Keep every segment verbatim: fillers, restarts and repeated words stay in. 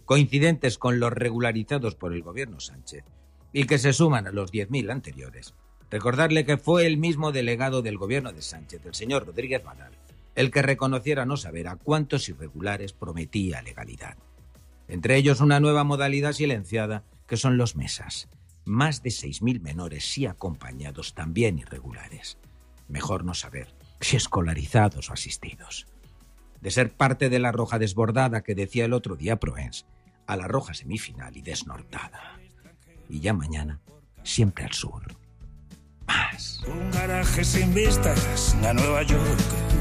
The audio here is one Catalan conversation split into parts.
coincidentes con los regularizados por el gobierno Sánchez y que se suman a los diez mil anteriores. Recordarle que fue el mismo delegado del gobierno de Sánchez, el señor Rodríguez Badal, el que reconociera no saber a cuántos irregulares prometía legalidad. Entre ellos una nueva modalidad silenciada, que son los mesas. Más de seis mil menores sí acompañados, también irregulares. Mejor no saber si escolarizados o asistidos. De ser parte de la roja desbordada que decía el otro día Proens, a la roja semifinal y desnortada. Y ya mañana, siempre al sur. Más. Un garaje sin vistas a Nueva York.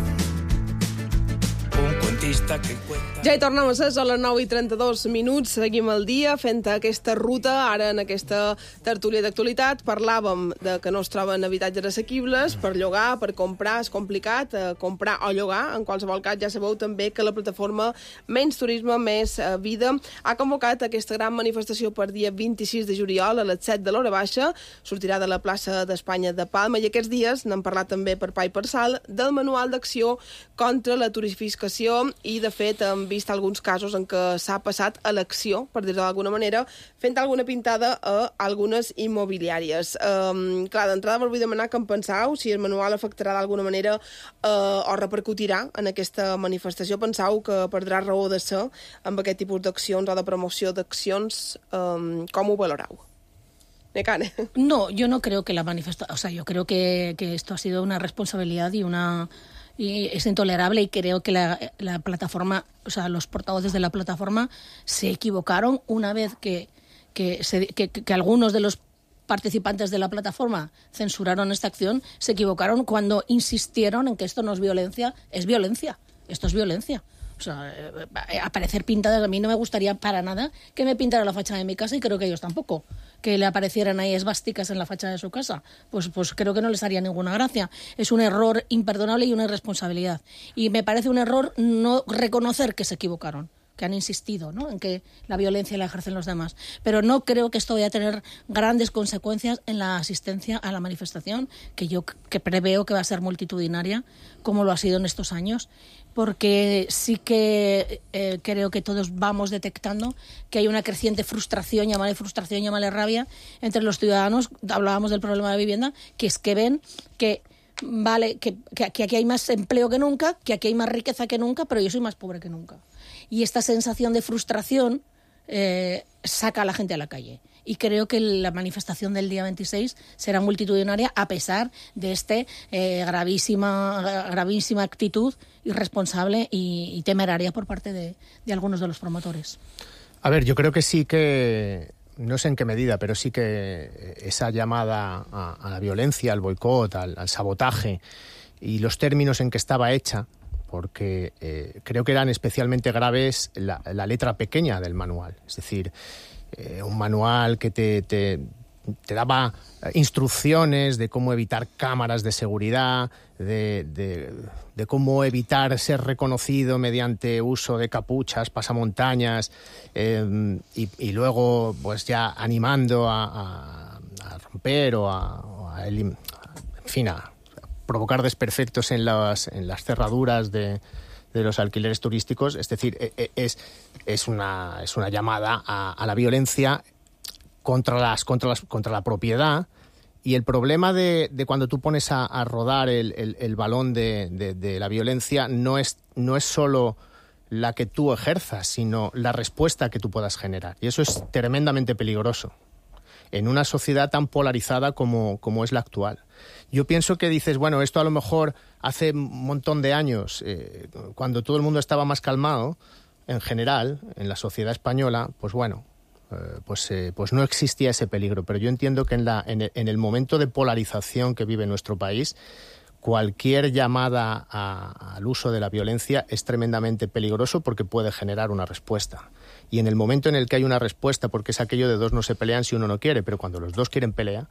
Un cuentista que cuenta... Ja hi tornem a ser, són les nou i trenta-dos minuts, seguim el dia fent aquesta ruta. Ara en aquesta tertúlia d'actualitat parlàvem de que no es troben habitatges assequibles per llogar, per comprar, és complicat eh, comprar o llogar. En qualsevol cas ja sabeu també que la plataforma Menys Turisme, Més Vida ha convocat aquesta gran manifestació per dia vint-i-sis de juliol a les set de l'hora baixa. Sortirà de la plaça d'Espanya de Palma i aquests dies n'hem parlat també per pa i per sal del manual d'acció contra la turificació i de fet hem vist alguns casos en què s'ha passat a l'acció, per dir-ho d'alguna manera, fent alguna pintada a algunes immobiliàries. Um, clar, d'entrada vos vull demanar que em penseu si el manual afectarà d'alguna manera uh, o repercutirà en aquesta manifestació. Penseu que perdrà raó de ser amb aquest tipus d'accions o de promoció d'accions. Um, com ho valoreu? Necane. No, yo no creo que la manifestación... O sea, yo creo que, que esto ha sido una responsabilidad y una... y es intolerable y creo que la, la plataforma, o sea, los portavoces de la plataforma se equivocaron una vez que, que, se, que, que algunos de los participantes de la plataforma censuraron esta acción, se equivocaron cuando insistieron en que esto no es violencia, es violencia, esto es violencia. O sea, aparecer pintadas, a mí no me gustaría para nada que me pintaran la fachada de mi casa y creo que ellos tampoco, que le aparecieran ahí esvásticas en la fachada de su casa. Pues, pues creo que no les haría ninguna gracia. Es un error imperdonable y una irresponsabilidad. Y me parece un error no reconocer que se equivocaron, que han insistido, ¿no?, en que la violencia la ejercen los demás. Pero no creo que esto vaya a tener grandes consecuencias en la asistencia a la manifestación, que yo que preveo que va a ser multitudinaria, como lo ha sido en estos años, porque sí que eh, creo que todos vamos detectando que hay una creciente frustración, llámale frustración, llámale rabia, entre los ciudadanos. Hablábamos del problema de la vivienda, que es que ven que vale que, que, que aquí hay más empleo que nunca, que aquí hay más riqueza que nunca, pero yo soy más pobre que nunca. Y esta sensación de frustración eh, saca a la gente a la calle. Y creo que la manifestación del día veintiséis será multitudinaria a pesar de este eh, gravísima, gravísima actitud irresponsable y, y temeraria por parte de, de algunos de los promotores. A ver, yo creo que sí que, no sé en qué medida, pero sí que esa llamada a, a la violencia, al boicot, al, al sabotaje y los términos en que estaba hecha, porque eh, creo que eran especialmente graves la, la letra pequeña del manual. Es decir, eh, un manual que te, te, te daba instrucciones de cómo evitar cámaras de seguridad, de, de, de cómo evitar ser reconocido mediante uso de capuchas, pasamontañas, eh, y, y luego pues ya animando a, a, a romper o a, o a elim, en fin, a provocar desperfectos en las, en las cerraduras de, de los alquileres turísticos. Es decir, es, es, una, es una llamada a, a la violencia contra, las, contra, las, contra la propiedad. Y el problema de, de cuando tú pones a, a rodar el, el, el balón de, de, de la violencia no es, no es solo la que tú ejerzas, sino la respuesta que tú puedas generar. Y eso es tremendamente peligroso en una sociedad tan polarizada como, como es la actual. Yo pienso que dices, bueno, esto a lo mejor hace un montón de años, eh, cuando todo el mundo estaba más calmado, en general, en la sociedad española, pues bueno, eh, pues, eh, pues no existía ese peligro. Pero yo entiendo que en, la, en, el, en el momento de polarización que vive nuestro país, cualquier llamada a, al uso de la violencia es tremendamente peligroso porque puede generar una respuesta. Y en el momento en el que hay una respuesta, porque es aquello de dos no se pelean si uno no quiere, pero cuando los dos quieren pelea,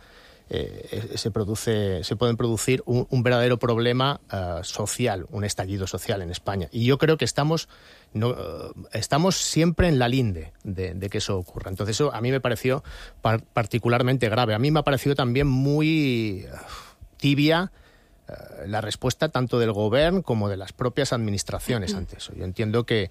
eh, se produce, se pueden producir un, un verdadero problema uh, social, un estallido social en España. Y yo creo que estamos, no, uh, estamos siempre en la linde de, de que eso ocurra. Entonces eso a mí me pareció par- particularmente grave. A mí me ha parecido también muy uh, tibia uh, la respuesta tanto del gobierno como de las propias administraciones ante eso. Yo entiendo que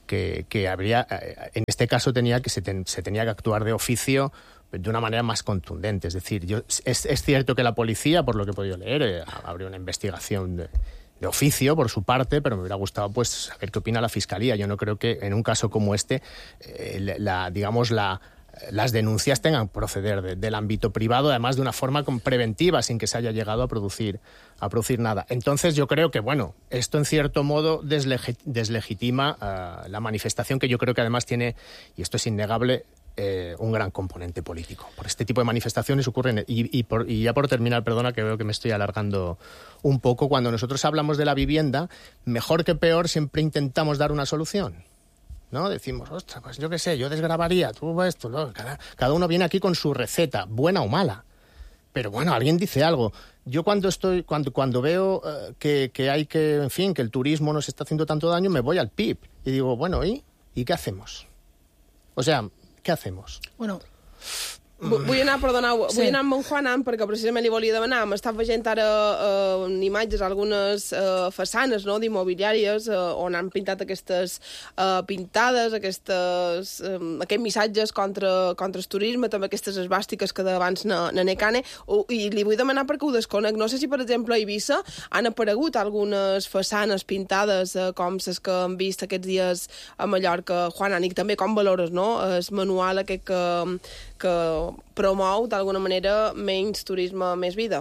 que, que habría, en este caso tenía que se, ten, se tenía que actuar de oficio de una manera más contundente. Es decir, yo, es, es cierto que la policía, por lo que he podido leer, eh, abrió una investigación de, de oficio por su parte, pero me hubiera gustado pues saber qué opina la Fiscalía. Yo no creo que en un caso como este, eh, la, digamos, la las denuncias tengan que proceder de, del ámbito privado, además de una forma preventiva, sin que se haya llegado a producir, a producir nada. Entonces yo creo que, bueno, esto en cierto modo deslegi- deslegitima uh, la manifestación, que yo creo que además tiene, y esto es innegable, eh, un gran componente político. Por este tipo de manifestaciones ocurren, y, y, por, y ya por terminar, perdona que veo que me estoy alargando un poco, cuando nosotros hablamos de la vivienda, mejor que peor siempre intentamos dar una solución, ¿no? Decimos, ostras, pues yo qué sé, yo desgravaría, tú esto, ¿no? Cada, cada uno viene aquí con su receta, buena o mala. Pero bueno, alguien dice algo. Yo cuando estoy, cuando, cuando veo uh, que, que hay que, en fin, que el turismo nos está haciendo tanto daño, me voy al P I B y digo, bueno, ¿y? ¿Y qué hacemos? O sea, ¿qué hacemos? Bueno, vull anar, perdoneu, Sí. vull anar amb en Juan perquè precisament li volia demanar. M'estava veient ara eh, imatges, algunes eh, façanes, no?, d'immobiliàries eh, on han pintat aquestes eh, pintades, aquestes, eh, aquests missatges contra, contra el turisme, també aquestes esbàstiques que d'abans n'he cane, i li vull demanar perquè ho desconec. No sé si, per exemple, a Eivissa han aparegut algunes façanes pintades eh, com les que hem vist aquests dies a Mallorca. Juan Ànic, també com valores, no?, el manual aquest que, que promou d'alguna manera menys turisme, més vida.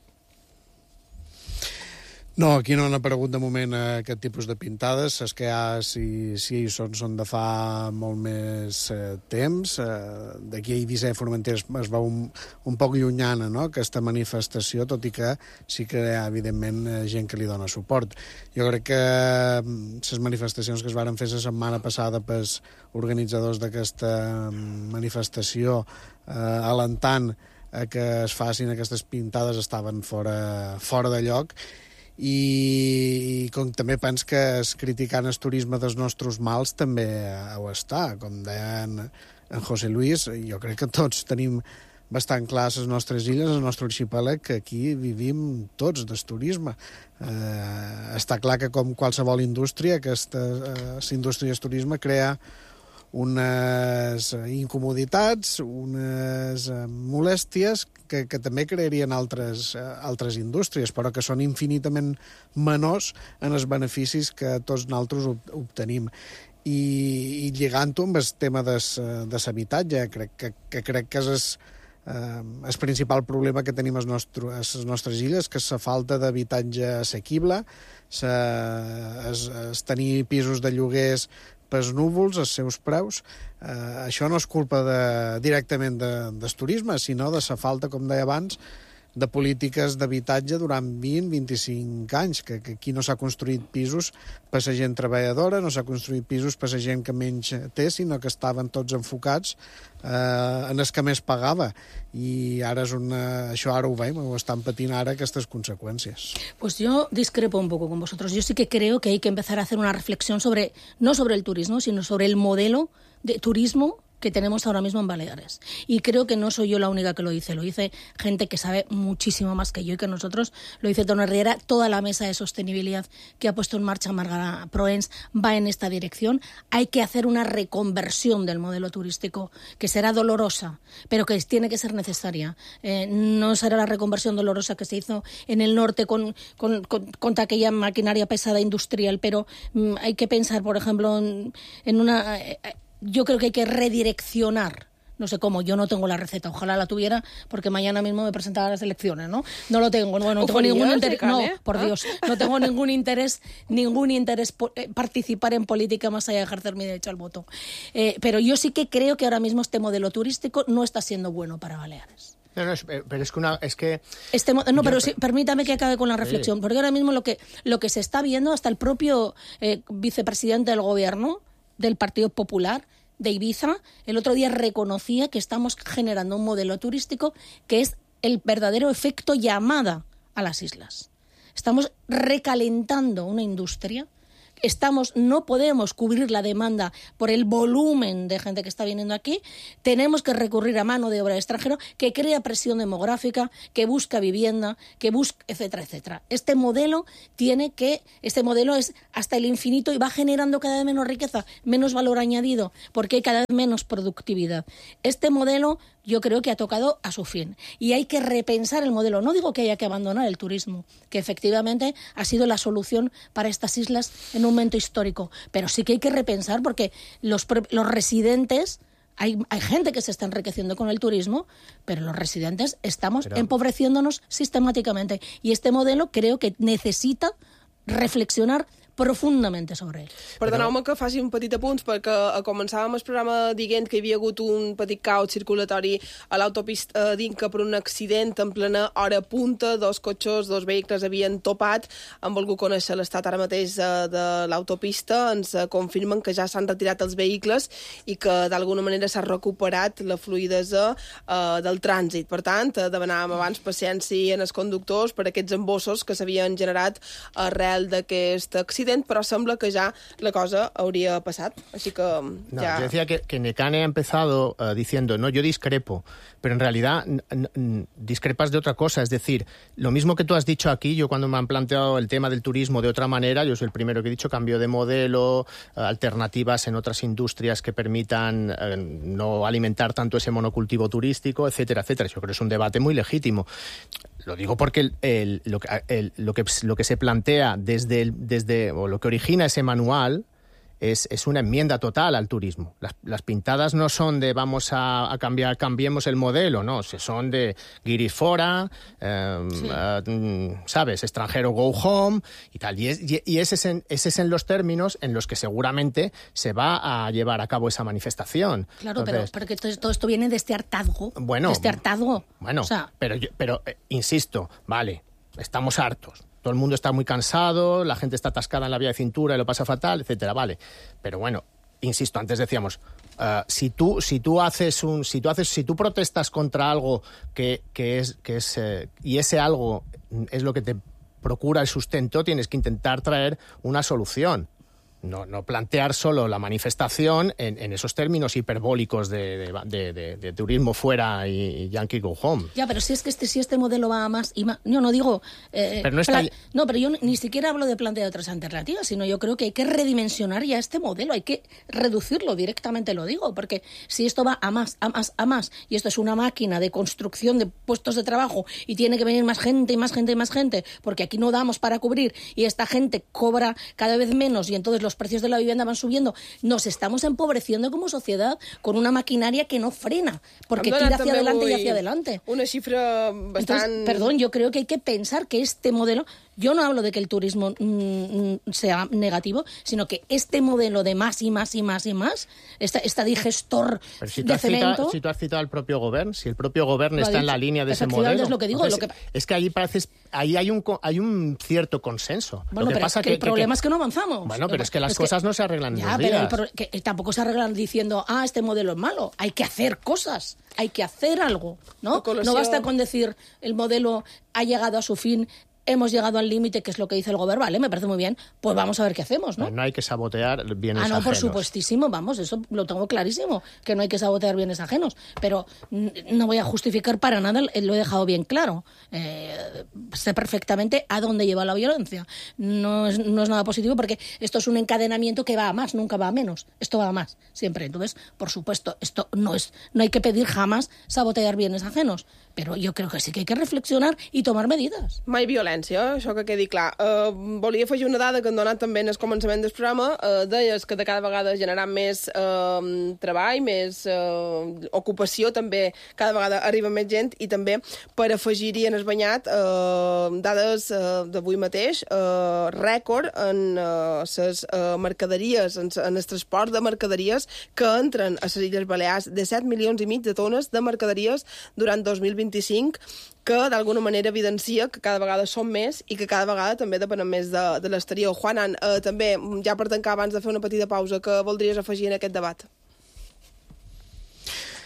No, aquí no han aparegut de moment aquest tipus de pintades. Les que hi ha, si, si són, són de fa molt més eh, temps. Eh, D'aquí a Eivissa i Formentera es, es veu un, un poc llunyana, no?, aquesta manifestació, tot i que sí que hi ha, evidentment, gent que li dona suport. Jo crec que les manifestacions que es varen fer la setmana passada pels organitzadors d'aquesta manifestació, eh, alentant a que es facin aquestes pintades, estaven fora, fora de lloc. I com també pens que es criticant el turisme dels nostres mals també ho està, com deia en, en José Luis. Jo crec que tots tenim bastant clar les nostres illes, el nostre arxipèlag, que aquí vivim tots del turisme. Eh, està clar que com qualsevol indústria, aquesta eh, indústria del turisme crea unes incomoditats, unes molèsties que, que també crearien altres, altres indústries, però que són infinitament menors en els beneficis que tots nosaltres obtenim. I, i lligant-ho amb el tema de l'habitatge, crec que, que crec que és el, eh, el principal problema que tenim a les nostres illes, que és la falta d'habitatge assequible, es, es tenir pisos de lloguers pels núvols, els seus preus. Eh, això no és culpa de, directament de, del turisme, sinó de la falta, com deia abans, de polítiques d'habitatge durant vint a vint-i-cinc anys, que, que aquí no s'ha construït pisos per la gent treballadora, no s'ha construït pisos per la gent que menys té, sinó que estaven tots enfocats eh, en els que més pagava. I ara és una, això ara ho veiem, ho estan patint ara aquestes conseqüències. Pues yo discrepo un poco con vosotros. Yo sí que creo que hay que empezar a hacer una reflexión sobre, no sobre el turismo, sino sobre el modelo de turismo que tenemos ahora mismo en Baleares. Y creo que no soy yo la única que lo dice, lo dice gente que sabe muchísimo más que yo y que nosotros, lo dice Tono Riera, toda la mesa de sostenibilidad que ha puesto en marcha Marga Proens va en esta dirección. Hay que hacer una reconversión del modelo turístico, que será dolorosa, pero que tiene que ser necesaria. Eh, no será la reconversión dolorosa que se hizo en el norte con, con, con, contra aquella maquinaria pesada industrial, pero mm, hay que pensar, por ejemplo, en, en una... Eh, Yo creo que hay que redireccionar, no sé cómo, yo no tengo la receta, ojalá la tuviera, porque mañana mismo me presentaba las elecciones, ¿no? No lo tengo, no, no tengo ningún interés, no, por Dios, no tengo ningún interés, ningún interés por eh, participar en política más allá de ejercer mi derecho al voto. Eh, pero yo sí que creo que ahora mismo este modelo turístico no está siendo bueno para Baleares. No, no, pero es que una, es que... Este, no, pero sí, permítame que acabe con la reflexión, sí. Porque ahora mismo lo que, lo que se está viendo, hasta el propio eh, vicepresidente del gobierno del Partido Popular de Ibiza, el otro día reconocía que estamos generando un modelo turístico que es el verdadero efecto llamada a las islas. Estamos recalentando una industria estamos, no podemos cubrir la demanda por el volumen de gente que está viniendo aquí, tenemos que recurrir a mano de obra extranjera que crea presión demográfica, que busca vivienda, que busca, etcétera, etcétera. Este modelo tiene que, este modelo es hasta el infinito y va generando cada vez menos riqueza, menos valor añadido, porque hay cada vez menos productividad. Este modelo yo creo que ha tocado a su fin y hay que repensar el modelo. No digo que haya que abandonar el turismo, que efectivamente ha sido la solución para estas islas en un momento histórico, pero sí que hay que repensar porque los, los residentes, hay, hay gente que se está enriqueciendo con el turismo, pero los residentes estamos pero... empobreciéndonos sistemáticamente y este modelo creo que necesita reflexionar profundamente sobre ell. Perdoneu-me que faci un petit apunt, perquè començàvem el programa dient que hi havia hagut un petit caos circulatori a l'autopista d'Inca per un accident en plena hora punta, dos cotxes, dos vehicles havien topat. Hem volgut conèixer l'estat ara mateix de l'autopista, ens confirmen que ja s'han retirat els vehicles i que d'alguna manera s'ha recuperat la fluïdesa eh, del trànsit. Per tant, demanàvem abans paciència en els conductors per aquests embossos que s'havien generat arrel d'aquest accident, però sembla que ya la cosa habría pasado, así que no, ya... Yo decía que, que Nekane ha empezado uh, diciendo, no, yo discrepo, pero en realidad n- n- discrepas de otra cosa, es decir, lo mismo que tú has dicho aquí, yo cuando me han planteado el tema del turismo de otra manera, yo soy el primero que he dicho cambio de modelo, uh, alternativas en otras industrias que permitan uh, no alimentar tanto ese monocultivo turístico, etcétera, etcétera. Yo creo que es un debate muy legítimo. Lo digo porque el, el, lo, que, el, lo, que, lo que se plantea desde, el, desde o lo que origina ese manual es, es una enmienda total al turismo. Las, las pintadas no son de vamos a, a cambiar, cambiemos el modelo, no, son de guiris fora, eh, sí. uh, ¿sabes? Extranjero go home y tal. Y, es, y, y ese, es en, ese es en los términos en los que seguramente se va a llevar a cabo esa manifestación. Claro, Entonces, pero porque todo esto viene de este hartazgo. Bueno, de este hartazgo. Bueno, o sea, pero, yo, pero eh, insisto, vale, estamos hartos. Todo el mundo está muy cansado, la gente está atascada en la vía de cintura y lo pasa fatal, etcétera, vale. Pero bueno, insisto, antes decíamos, uh, si tú si tú haces un si tú haces si tú protestas contra algo que, que es que es eh, y ese algo es lo que te procura el sustento, tienes que intentar traer una solución. No, no plantear solo la manifestación en, en esos términos hiperbólicos de, de, de, de, de turismo fuera y, y Yankee go home. Ya, pero si es que este, si este modelo va a más y más... Yo no digo... Eh, pero no, está... plan, no, pero yo ni siquiera hablo de plantear otras alternativas, sino yo creo que hay que redimensionar ya este modelo, hay que reducirlo, directamente lo digo, porque si esto va a más, a más, a más, y esto es una máquina de construcción de puestos de trabajo y tiene que venir más gente y más gente y más gente, porque aquí no damos para cubrir y esta gente cobra cada vez menos y entonces los precios de la vivienda van subiendo, nos estamos empobreciendo como sociedad con una maquinaria que no frena, porque tira hacia adelante y hacia adelante. Una cifra bastante... Entonces, perdón, yo creo que hay que pensar que este modelo, yo no hablo de que el turismo mmm, sea negativo, sino que este modelo de más y más y más y más, esta, esta digestor si de cemento... Citado, si tú has citado al propio gobierno, si el propio gobierno está en la línea de ese modelo... Es lo que digo. Entonces, lo que... Es que allí parece, ahí hay un, hay un cierto consenso. Bueno, lo que pero pasa es que, que el problema que, es que no avanzamos. Bueno, pero es que las es cosas que... no se arreglan en ya, dos días. Pero el, que, que tampoco se arreglan diciendo, ah, este modelo es malo. Hay que hacer cosas, hay que hacer algo, ¿no? No basta con decir el modelo ha llegado a su fin, hemos llegado al límite, que es lo que dice el gobierno, vale, me parece muy bien, pues vamos a ver qué hacemos, ¿no? No hay que sabotear bienes ajenos. Ah, no, por ajenos. supuestísimo, vamos, eso lo tengo clarísimo, que no hay que sabotear bienes ajenos, pero no voy a justificar para nada, lo he dejado bien claro. Eh, sé perfectamente a dónde lleva la violencia. No es, no es nada positivo porque esto es un encadenamiento que va a más, nunca va a menos. Esto va a más, siempre. Entonces, por supuesto, esto no es, no hay que pedir jamás sabotear bienes ajenos, però jo crec que sí que hay que reflexionar i tomar medidas. Mai violència, això que quedi clar. Uh, volia afegir una dada que han donat també en el començament del programa. Uh, deies que de cada vegada generant més uh, treball, més uh, ocupació, també cada vegada arriba més gent, i també per afegir-hi en el banyat uh, dades uh, d'avui mateix, uh, rècord en les uh, uh, mercaderies, en, en el transport de mercaderies que entren a les Illes Balears, de set milions i mig de tones de mercaderies durant dos mil vint-i-cinc, que d'alguna manera evidencia que cada vegada són més i que cada vegada també depenen més de, de l'exterior. Juanan, eh, també, ja per tancar, abans de fer una petita pausa, que voldries afegir en aquest debat?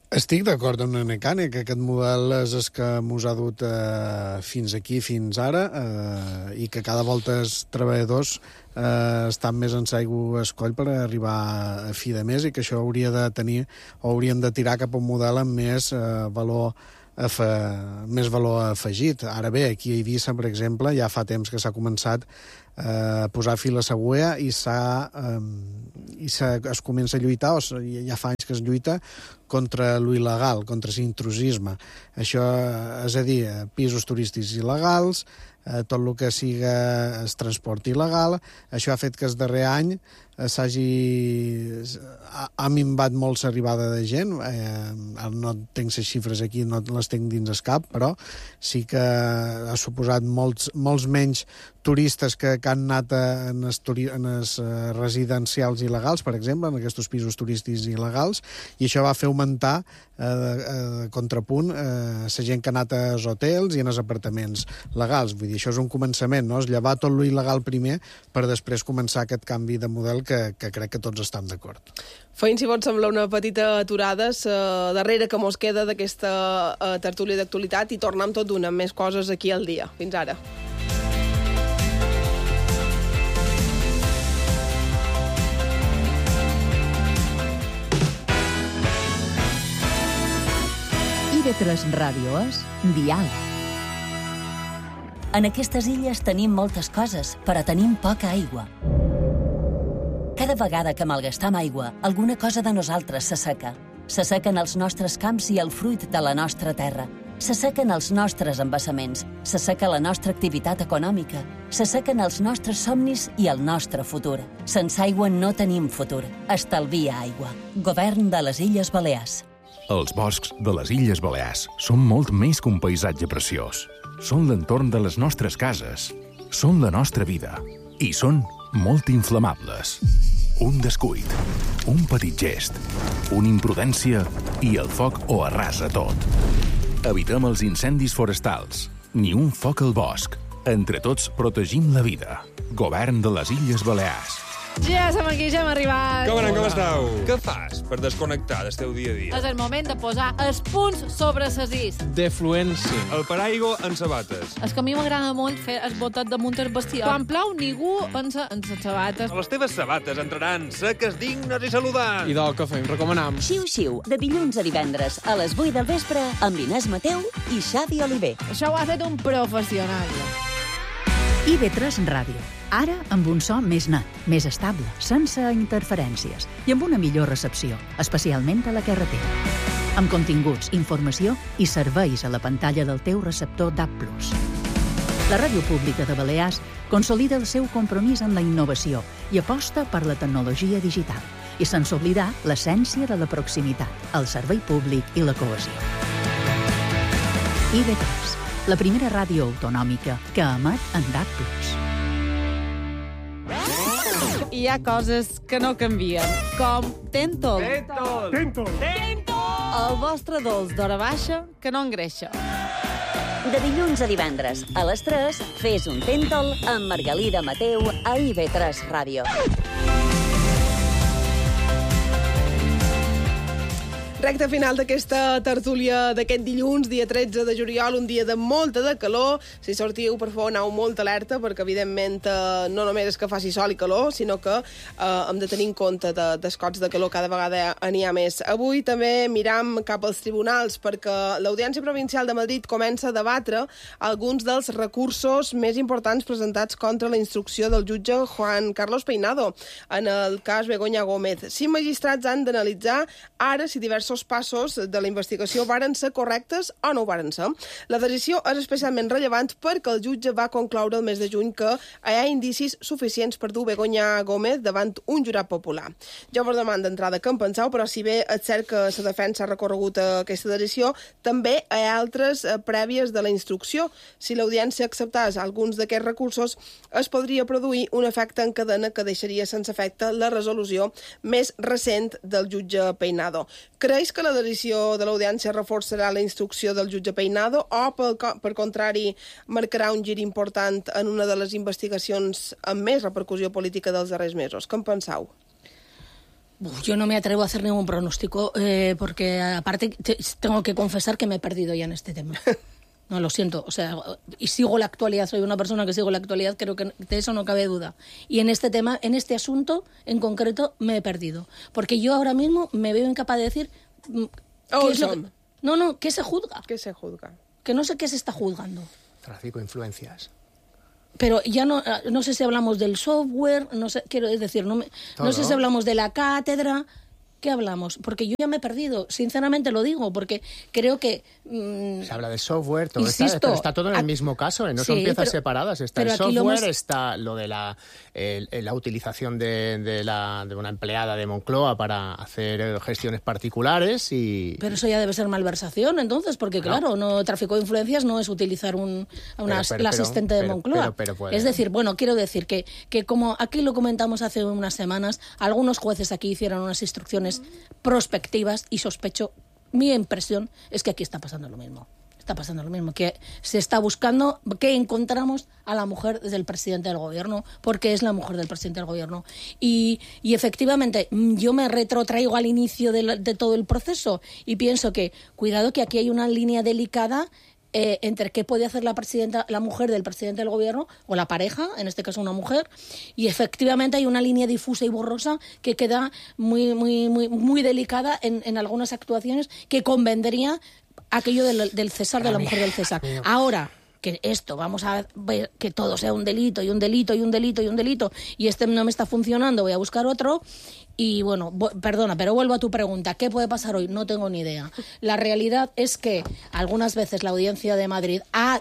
Estic d'acord amb en Necane, que aquest model és el que ens ha dut eh, fins aquí, fins ara, eh, i que cada volta els treballadors eh, estan més en l'aigua escoll per arribar a fi de mes, i que això hauria de tenir, o hauríem de tirar cap a un model amb més eh, valor Afe, més valor afegit. Ara bé, aquí a Eivissa, per exemple, ja fa temps que s'ha començat eh, a posar fil a l'agulla i s'ha eh, i es comença a lluitar, o ja fa anys que es lluita contra lo il·legal, contra l'intrusisme. Això, és a dir, pisos turístics il·legals, eh, tot el que siga el transport il·legal. Això ha fet que el darrer any s'hagi... ha, ha minvat molt l'arribada de gent. Eh, no tinc les xifres aquí, no les tinc dins el cap, però sí que ha suposat molts, molts menys turistes que, que han anat en els, en els residencials il·legals, per exemple, en aquests pisos turístics il·legals, i això va fer augmentar eh, eh, contrapunt eh, la gent que ha anat als hotels i en els apartaments legals. Vull dir, això és un començament, no? Es llevar tot lo il·legal primer per després començar aquest canvi de model que, que crec que tots estan d'acord. Feim, si pot semblar una petita aturada uh, darrere que mos queda d'aquesta uh, tertúlia d'actualitat, i tornem tot d'una amb més coses aquí al dia. Fins ara. I V tres Ràdio és Diàleg. En aquestes illes tenim moltes coses, però tenim poca aigua. Cada vegada que malgastam aigua, alguna cosa de nosaltres s'asseca. S'assequen els nostres camps i el fruit de la nostra terra. S'assequen els nostres embassaments. S'asseca la nostra activitat econòmica. S'assequen els nostres somnis i el nostre futur. Sense aigua no tenim futur. Estalvia aigua. Govern de les Illes Balears. Els boscs de les Illes Balears són molt més que un paisatge preciós. Són l'entorn de les nostres cases. Són la nostra vida. I són molt inflamables. Un descuit, un petit gest, una imprudència i el foc ho arrasa tot. Evitem els incendis forestals. Ni un foc al bosc. Entre tots protegim la vida. Govern de les Illes Balears. Ja som aquí, ja hem arribat. Com anem, com esteu? Què fas per desconnectar del teu dia a dia? És el moment de posar els punts sobre ses is. Defluència. El paraigua en sabates. És que a mi m'agrada molt fer el botet damunt el vestidor. Quan plou, ningú pensa en les sabates. Les teves sabates entraran seques, dignes i saludants. I del que fem, recomanam. Xiu-xiu, de dilluns a divendres a les vuit del vespre amb Inés Mateu i Xavi Oliver. Això ho ha fet un professional. I V tres Ràdio. Ara amb un so més net, més estable, sense interferències i amb una millor recepció, especialment a la carretera. Amb continguts, informació i serveis a la pantalla del teu receptor D A B plus. La Ràdio Pública de Balears consolida el seu compromís amb la innovació i aposta per la tecnologia digital, i sense oblidar l'essència de la proximitat, el servei públic i la cohesió. I V tres, la primera ràdio autonòmica que emet en D A B plus. Hi ha coses que no canvien, com Tentol. Tentol! Tentol! Tentol! El vostre dolç d'hora baixa que no engreixa. De dilluns a divendres, a les tres, fes un Tentol amb Margalida Mateu a I V tres Ràdio. Recte final d'aquesta tertúlia d'aquest dilluns, dia tretze de juliol, un dia de molta de calor. Si sortiu, per favor, aneu molt alerta, perquè, evidentment, eh, no només és que faci sol i calor, sinó que eh, hem de tenir en compte de, dels cots de calor, cada vegada n'hi ha més. Avui també miram cap als tribunals, perquè l'Audiència Provincial de Madrid comença a debatre alguns dels recursos més importants presentats contra la instrucció del jutge Juan Carlos Peinado en el cas Begoña Gómez. Cinc magistrats han d'analitzar ara si diversos passos de la investigació varen ser correctes o no ho varen ser. La decisió és especialment rellevant perquè el jutge va concloure el mes de juny que hi ha indicis suficients per dur Begoña Gómez davant un jurat popular. Jo vos demano d'entrada què en penseu, però si bé és cert que la defensa ha recorregut a aquesta decisió, també hi ha altres prèvies de la instrucció. Si l'audiència acceptés alguns d'aquests recursos, es podria produir un efecte en cadena que deixaria sense efecte la resolució més recent del jutge Peinado. Creix que la decisió de l'audiència reforçarà la instrucció del jutge Peinado o, per, per contrari, marcarà un gir important en una de les investigacions amb més repercussió política dels darrers mesos? Què en penseu? Uf, yo no me atrevo a hacer ningún pronóstico, eh, porque aparte te, tengo que confesar que me he perdido ya en este tema. No, lo siento, o sea, y sigo la actualidad, soy una persona que sigo la actualidad, creo que de eso no cabe duda. Y en este tema, en este asunto en concreto, me he perdido. Porque yo ahora mismo me veo incapaz de decir... ¿qué Oh, es lo que, no, no, ¿qué se juzga? ¿Qué se juzga? Que no sé qué se está juzgando. Tráfico de influencias. Pero ya no, no sé si hablamos del software, no sé, quiero decir, no, me, no sé si hablamos de la cátedra... ¿Qué hablamos? Porque yo ya me he perdido, sinceramente lo digo, porque creo que... Mmm, se habla de software, todo insisto, está, pero está todo en el a, mismo caso, ¿eh? No sí, son piezas pero, separadas, está el software, hemos... está lo de la, el, la utilización de, de, la, de una empleada de Moncloa para hacer gestiones particulares y... Pero eso ya debe ser malversación, entonces, porque claro, no, no tráfico de influencias no es utilizar un, a una, pero, pero, la asistente pero, de Moncloa. Pero, pero, pero es decir, bueno, quiero decir que, que como aquí lo comentamos hace unas semanas, algunos jueces aquí hicieron unas instrucciones prospectivas y sospecho, mi impresión es que aquí está pasando lo mismo. Está pasando lo mismo, que se está buscando que encontramos a la mujer del presidente del gobierno, porque es la mujer del presidente del gobierno. Y, y efectivamente, yo me retrotraigo al inicio de, de todo el proceso y pienso que, cuidado, que aquí hay una línea delicada Eh, entre qué puede hacer la presidenta, la mujer del presidente del gobierno, o la pareja, en este caso una mujer, y efectivamente hay una línea difusa y borrosa que queda muy, muy, muy, muy delicada en, en algunas actuaciones que convendría aquello del, del César, de la mujer del César. Ahora, que esto, vamos a ver que todo sea un delito y un delito y un delito y un delito, y este no me está funcionando, voy a buscar otro. Y bueno, perdona, pero vuelvo a tu pregunta. ¿Qué puede pasar hoy? No tengo ni idea. La realidad es que algunas veces la Audiencia de Madrid ha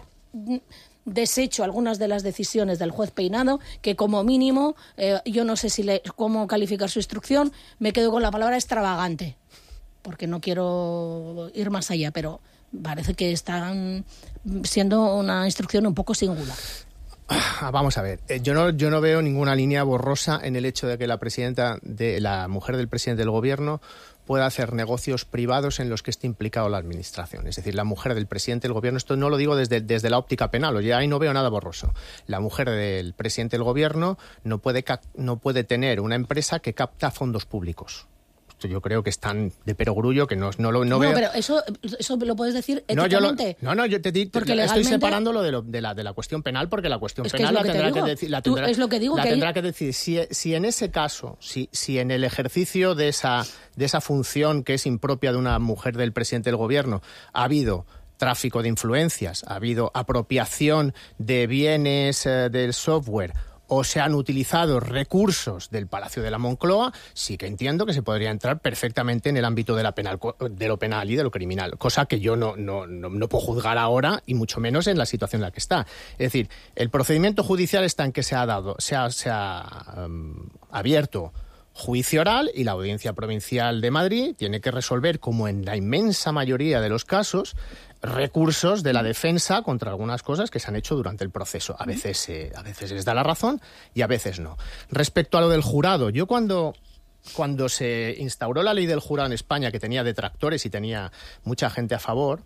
deshecho algunas de las decisiones del juez Peinado, que como mínimo, eh, yo no sé si le, cómo calificar su instrucción, me quedo con la palabra extravagante, porque no quiero ir más allá, pero parece que están siendo una instrucción un poco singular. Vamos a ver, yo no, yo no veo ninguna línea borrosa en el hecho de que la presidenta, de la mujer del presidente del gobierno, pueda hacer negocios privados en los que esté implicado la administración. Es decir, la mujer del presidente del gobierno, esto no lo digo desde, desde la óptica penal, oye, ahí no veo nada borroso. La mujer del presidente del gobierno no puede, no puede tener una empresa que capta fondos públicos. Yo creo que están de perogrullo, que no, no lo no, no veo. pero eso, eso lo puedes decir éticamente. No, yo lo, no, no, yo te digo, estoy legalmente... separándolo de, lo, de, la, de la cuestión penal, porque la cuestión es penal que la tendrá que, decir, la tendrá, es lo que digo, la que tendrá hay... que decir. Si, si en ese caso, si, si en el ejercicio de esa, de esa función que es impropia de una mujer del presidente del gobierno ha habido tráfico de influencias, ha habido apropiación de bienes eh, del software, o se han utilizado recursos del Palacio de la Moncloa, sí que entiendo que se podría entrar perfectamente en el ámbito de, la penal, de lo penal y de lo criminal, cosa que yo no, no, no, no puedo juzgar ahora, y mucho menos en la situación en la que está. Es decir, el procedimiento judicial está en que se ha dado, se ha, se ha um, abierto juicio oral, y la Audiencia Provincial de Madrid tiene que resolver, como en la inmensa mayoría de los casos, recursos de la defensa contra algunas cosas que se han hecho durante el proceso. A veces, eh, a veces les da la razón y a veces no. Respecto a lo del jurado, yo cuando, cuando se instauró la ley del jurado en España, que tenía detractores y tenía mucha gente a favor,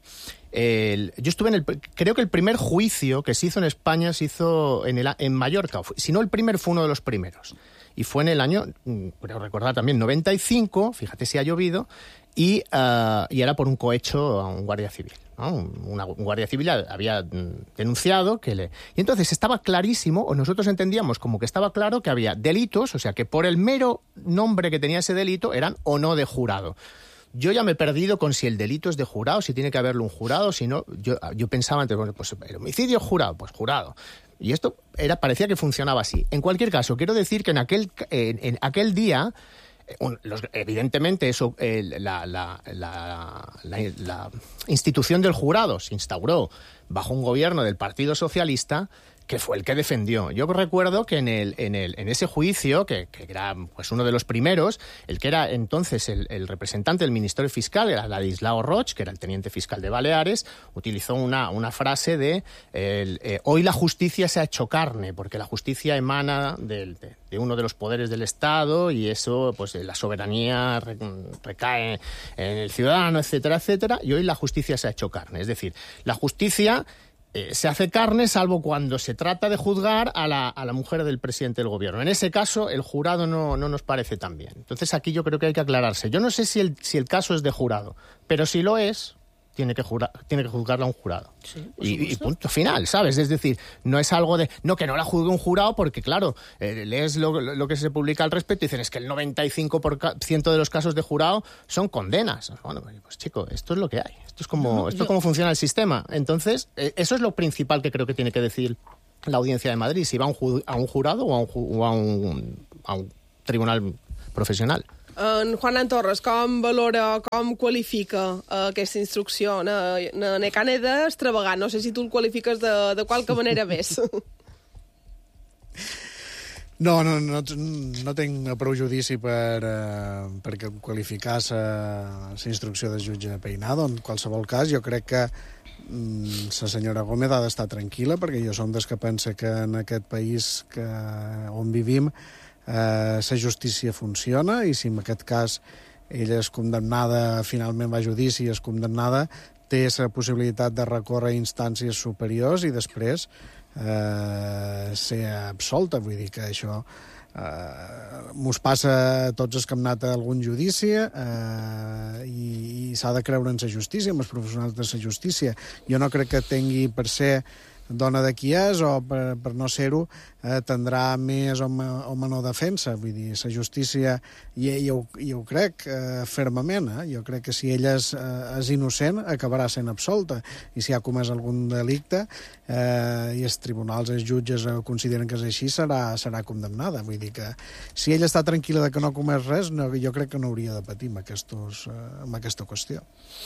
el, yo estuve en el... Creo que el primer juicio que se hizo en España se hizo en, el, en Mallorca, si no el primer, fue uno de los primeros. Y fue en el año, creo recordar también, noventa y cinco, fíjate si ha llovido, y, uh, y era por un cohecho a un guardia civil, ¿no? Una, un guardia civil había denunciado que le... Y entonces estaba clarísimo, o nosotros entendíamos como que estaba claro que había delitos, o sea, que por el mero nombre que tenía ese delito eran o no de jurado. Yo ya me he perdido con si el delito es de jurado, si tiene que haberlo un jurado, si no... Yo, yo pensaba antes, bueno, pues el homicidio jurado, pues jurado. Y esto era, parecía que funcionaba así. En cualquier caso, quiero decir que en aquel, en, en aquel día, un, los, evidentemente, eso, eh, la, la, la, la, la institución del jurado se instauró bajo un gobierno del Partido Socialista, que fue el que defendió. Yo recuerdo que en el en el en ese juicio, que, que era pues uno de los primeros, el que era entonces el, el representante del Ministerio Fiscal, era Ladislao Roig, que era el teniente fiscal de Baleares, utilizó una, una frase de el, eh, hoy la justicia se ha hecho carne, porque la justicia emana del, de, de uno de los poderes del Estado, y eso, pues la soberanía recae en el ciudadano, etcétera, etcétera, y hoy la justicia se ha hecho carne. Es decir, la justicia eh, se hace carne salvo cuando se trata de juzgar a la, a la mujer del presidente del gobierno. En ese caso, el jurado no, no nos parece tan bien. Entonces, aquí yo creo que hay que aclararse. Yo no sé si el, si el caso es de jurado, pero si lo es, tiene que, jura, tiene que juzgarla un jurado. Sí, y, y punto final, ¿sabes? Es decir, no es algo de... No, que no la juzgue un jurado porque, claro, eh, lees lo, lo que se publica al respecto y dicen es que el noventa y cinco por ciento de los casos de jurado son condenas. Bueno, pues chico, esto es lo que hay. Esto es como, no, esto yo... es como funciona el sistema. Entonces, eh, eso es lo principal que creo que tiene que decir la Audiencia de Madrid, si va a un, ju a un jurado o a un, o a un, a un tribunal professional. En Juan Torres, com valora, com qualifica uh, aquesta instrucció? N'he cane d'extravagant. No sé si tu el qualifiques de, de qualque manera més. No, no, no, no tinc prou judici per, uh, per qualificar la instrucció de jutge Peinado. En qualsevol cas, jo crec que la senyora Gómez ha d'estar tranquil·la, perquè jo som dels que pensa que en aquest país que, on vivim la eh, justícia funciona, i si en aquest cas ella és condemnada, finalment va a judici i és condemnada, té la possibilitat de recórrer a instàncies superiors i després eh, ser absolta. Vull dir que això eh, mos passa a tots els que hem anat a algun judici eh, i, i s'ha de creure en la justícia, en els professionals de la justícia. Jo no crec que tingui per ser dona de qui és, o per, per no ser-ho, eh, tindrà més o, o menor defensa. Vull dir, la justícia, i, i, ho, i ho crec eh, fermament, eh? Jo crec que si ella és, eh, és innocent, acabarà sent absolta, i si ha comès algun delicte eh, i els tribunals, els jutges eh, consideren que és així, serà, serà condemnada. Vull dir que si ella està tranquil·la de que no ha comès res, no, jo crec que no hauria de patir amb, aquestos, eh, amb aquesta qüestió.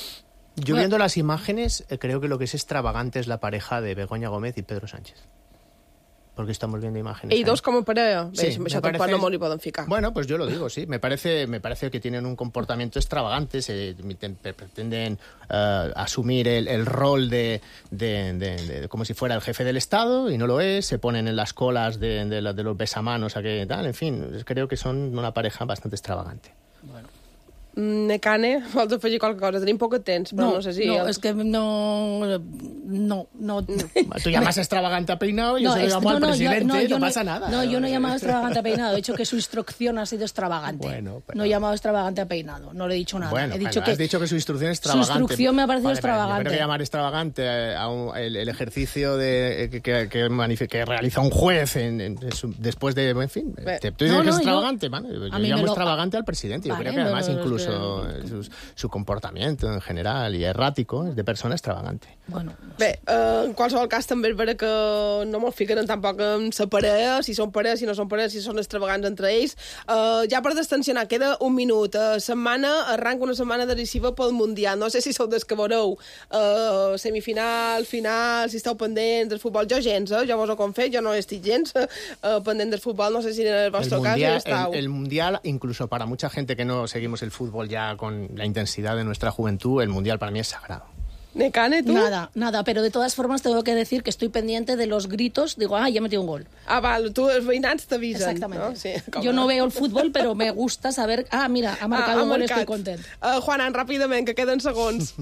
Yo viendo las imágenes, eh, creo que lo que es extravagante es la pareja de Begoña Gómez y Pedro Sánchez. Porque estamos viendo imágenes. ¿Y dos como pareja? Sí, Bé, això parece... no m'ho poden ficar. Bueno, pues yo lo digo, sí. Me parece, me parece que tienen un comportamiento extravagante, se pretenden uh, asumir el, el rol de, de, de, de como si fuera el jefe del Estado, y no lo es, se ponen en las colas de, de, de los besamanos, a que tal, en fin, creo que son una pareja bastante extravagante. Bueno. Necane, vols afegir qualque cosa? Tenim poc temps, però no, no sé si... No, és que no... No, no... Tú llamas extravagante a Peinado y yo no, se lo llamo no, al no, presidente, yo, no, no, no pasa nada. No, yo no he llamado extravagante a Peinado, he dicho que su instrucción ha sido extravagante. Bueno, pero... No he llamado extravagante a Peinado, no le he dicho nada. Bueno, he dicho pero que... has dicho que su instrucción es extravagante. Su instrucción me ha parecido vale, extravagante. Pero que llamar extravagante a un, el, el ejercicio de, que, que, que, que realiza un juez en, en, en su, después de... En fin, Bé. te, tú dices no, que no, es extravagante, yo, man, yo llamo lo... extravagante al presidente. Yo vale, creo que además no, no, incluso... No, Su, su comportamiento en general i erràtico és de persona extravagante. Bueno, no sé. Bé, eh, en qualsevol cas també és vera que no me'l fiquen tampoc en sa parella, si són parella, si no són parella, si són extravagants entre ells. Eh, ja per destensionar, queda un minut. Eh, setmana, arranca una setmana decisiva pel Mundial. No sé si sou des que veureu eh, semifinal, final, si esteu pendents del futbol. Jo gens, eh? Jo vos ho confés, jo no estic gens eh, pendent del futbol. No sé si en el vostre el mundial, cas ja esteu. El, el Mundial, incluso para mucha gente que no seguimos el fútbol ya con la intensidad de nuestra juventud, el Mundial para mí es sagrado. ¿Necane, tú? Nada, nada, pero de todas formas tengo que decir que estoy pendiente de los gritos. Digo, ah, ya metí un gol. Ah, vale, tú, els veïnats t'avisen. Exactamente. ¿no? Sí, Yo no veo el fútbol, pero me gusta saber, ah, mira, ha marcado ah, un gol, estoy content. Uh, Juanan, ràpidament, que queden segons.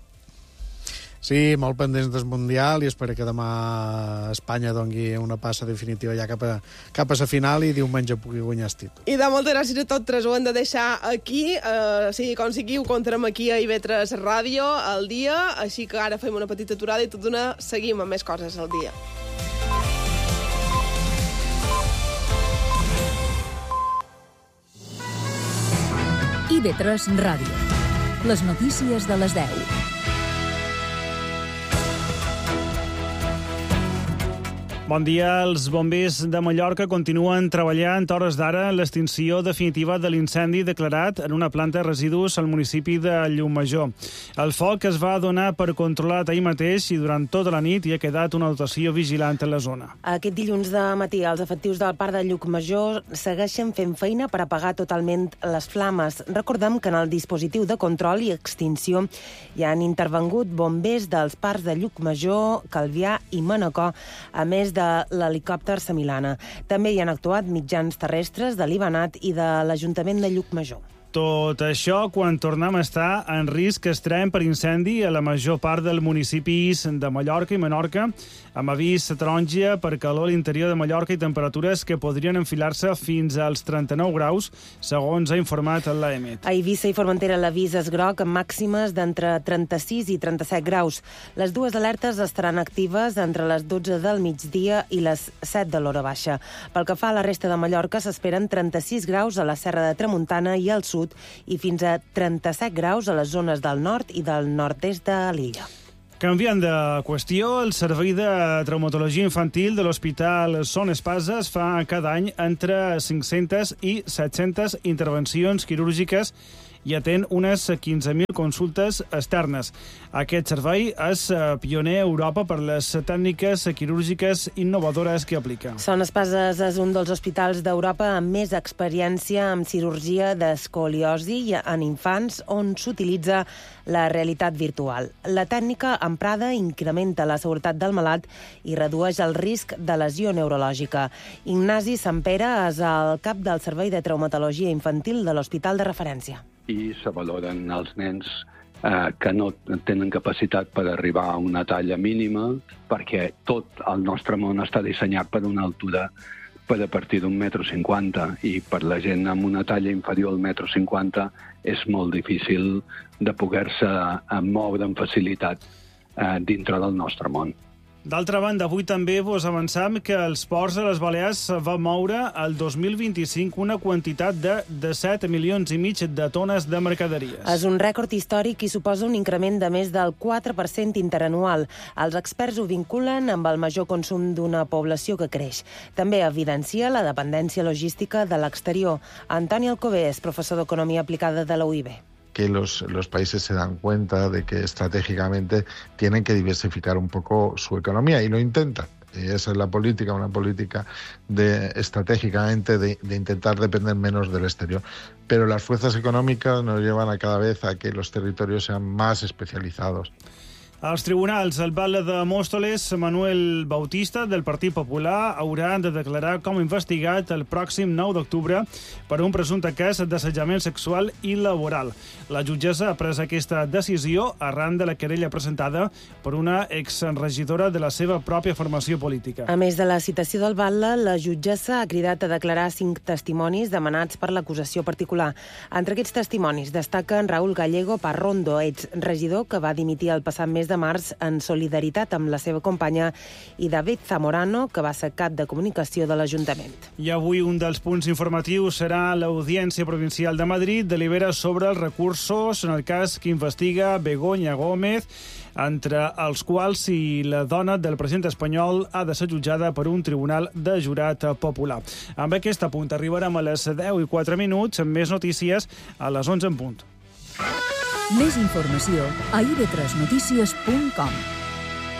Sí, molt pendents del Mundial i espero que demà Espanya dongui una passa definitiva ja cap a, cap a la final i diumenge pugui guanyar el títol. I de moltes gràcies a tots tres, ho hem de deixar aquí. Uh, sigui com sigui, ho comptarem aquí a I V tres Ràdio al dia, així que ara fem una petita aturada i tot d'una seguim amb més coses al dia. I V tres Ràdio. Les notícies de les deu. Bon dia. Els bombers de Mallorca continuen treballant a hores d'ara en l'extinció definitiva de l'incendi declarat en una planta de residus al municipi de Llucmajor. El foc es va donar per controlat ahir mateix i durant tota la nit hi ha quedat una dotació vigilant a la zona. Aquest dilluns de matí els efectius del parc de Llucmajor segueixen fent feina per apagar totalment les flames. Recordem que en el dispositiu de control i extinció hi han intervengut bombers dels parcs de Llucmajor, Calvià i Manacor, a més de l'helicòpter Semilana. També hi han actuat mitjans terrestres de l'Ibanat i de l'Ajuntament de Llucmajor. Tot això quan tornem a estar en risc extrem per incendi a la major part dels municipis de Mallorca i Menorca, amb avís taronja per calor a l'interior de Mallorca i temperatures que podrien enfilar-se fins als trenta-nou graus, segons ha informat l'A E M E T. A Eivissa i Formentera l'avís és groc amb màximes d'entre trenta-sis i trenta-set graus. Les dues alertes estaran actives entre les dotze del migdia i les set de l'hora baixa. Pel que fa a la resta de Mallorca, s'esperen trenta-sis graus a la Serra de Tramuntana i al sud i fins a trenta-set graus a les zones del nord i del nord-est de l'illa. Canviant de qüestió, el Servei de Traumatologia Infantil de l'Hospital Son Espases fa cada any entre cinc-centes i set-centes intervencions quirúrgiques i atén unes quinze mil consultes externes. Aquest servei és pioner a Europa per les tècniques quirúrgiques innovadores que aplica. Son Espases és un dels hospitals d'Europa amb més experiència en cirurgia d'escoliosi en infants on s'utilitza la realitat virtual. La tècnica emprada incrementa la seguretat del malalt i redueix el risc de lesió neurològica. Ignasi Sampere és el cap del Servei de Traumatologia Infantil de l'Hospital de Referència. I se valoren els nens eh, que no tenen capacitat per arribar a una talla mínima, perquè tot el nostre món està dissenyat per una altura per a partir d'un metro cinquanta, i per la gent amb una talla inferior al metro cinquanta és molt difícil de poder-se moure amb facilitat eh, dintre del nostre món. D'altra banda, avui també vos avançam que els ports de les Balears va moure el dos mil vint-i-cinc una quantitat de disset milions i mig de tones de mercaderies. És un rècord històric i suposa un increment de més del quatre per cent interanual. Els experts ho vinculen amb el major consum d'una població que creix. També evidencia la dependència logística de l'exterior. Antoni Alcover és professor d'Economia Aplicada de la U I B. que los, los países se dan cuenta de que estratégicamente tienen que diversificar un poco su economía y lo intentan. Y esa es la política, una política de estratégicamente de, de intentar depender menos del exterior. Pero las fuerzas económicas nos llevan a cada vez a que los territorios sean más especializados. Els tribunals, el batlle de Móstoles, Manuel Bautista, del Partit Popular, hauran de declarar com investigat el pròxim nou d'octubre per un presumpte cas d'assetjament sexual i laboral. La jutgessa ha pres aquesta decisió arran de la querella presentada per una exregidora de la seva pròpia formació política. A més de la citació del batlle, la jutgessa ha cridat a declarar cinc testimonis demanats per l'acusació particular. Entre aquests testimonis destaquen Raúl Gallego Parrondo, exregidor que va dimitir el passat mes de març en solidaritat amb la seva companya, i David Zamorano, que va ser cap de comunicació de l'Ajuntament. I avui un dels punts informatius serà l'Audiència Provincial de Madrid delibera sobre els recursos en el cas que investiga Begoña Gómez, entre els quals si la dona del president espanyol ha de ser jutjada per un tribunal de jurat popular. Amb aquest punt arribarem a les deu i quatre minuts, amb més notícies a les onze en punt. Més informació a i ve tres notícies punt com.